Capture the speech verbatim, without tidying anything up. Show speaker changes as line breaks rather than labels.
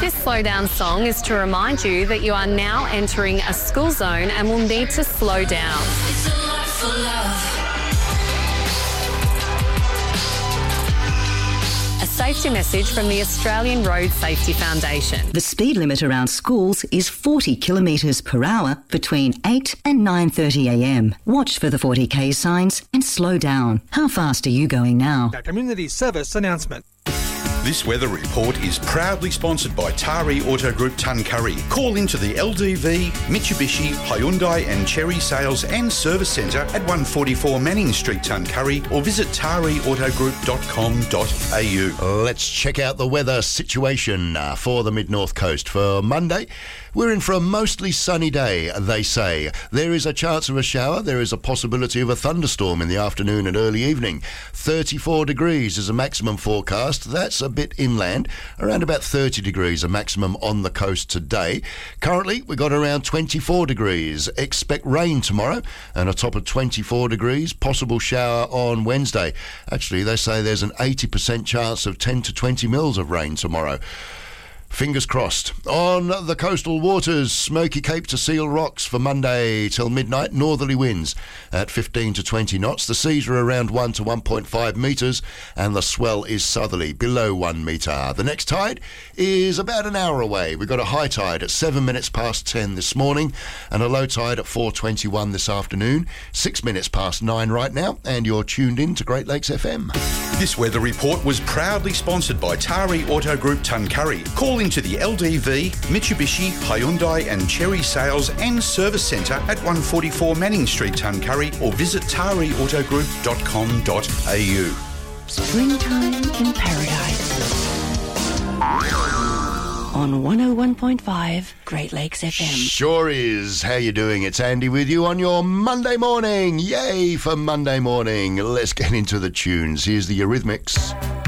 This slow down song is to remind you that you are now entering a school zone and will need to slow down.
It's a lot for love.
A safety message from the Australian Road Safety Foundation.
The speed limit around schools is forty kilometres per hour between eight and nine thirty a m. Watch for the forty k signs and slow down. How fast are you going now?
A community service announcement.
This weather report is proudly sponsored by Tari Auto Group Tuncurry. Call into the L D V, Mitsubishi, Hyundai and Cherry Sales and Service Centre at one forty-four Manning Street, Tuncurry, or visit tari auto group dot com dot a u.
Let's check out the weather situation uh, for the Mid-North Coast for Monday. We're in for a mostly sunny day, they say. There is a chance of a shower. There is a possibility of a thunderstorm in the afternoon and early evening. thirty-four degrees is a maximum forecast. That's a bit inland. Around about thirty degrees, a maximum on the coast today. Currently, we've got around twenty-four degrees. Expect rain tomorrow and a top of twenty-four degrees. Possible shower on Wednesday. Actually, they say there's an eighty percent chance of ten to twenty mils of rain tomorrow. Fingers crossed. On the coastal waters, Smoky Cape to Seal Rocks for Monday till midnight. Northerly winds at fifteen to twenty knots. The seas are around one to one point five metres and the swell is southerly, below one metre. The next tide is about an hour away. We've got a high tide at seven minutes past ten this morning and a low tide at four twenty-one this afternoon. Six minutes past nine right now, and you're tuned in to Great Lakes F M.
This weather report was proudly sponsored by Tari Auto Group Tuncurry. Call into the L D V, Mitsubishi, Hyundai and Cherry Sales and Service Centre at one forty-four Manning Street, Tuncurry, or visit tari auto group dot com dot a u.
Springtime in Paradise. On one oh one point five Great Lakes F M.
Sure is. How you doing? It's Andy with you on your Monday morning. Yay for Monday morning. Let's get into the tunes. Here's the Eurythmics.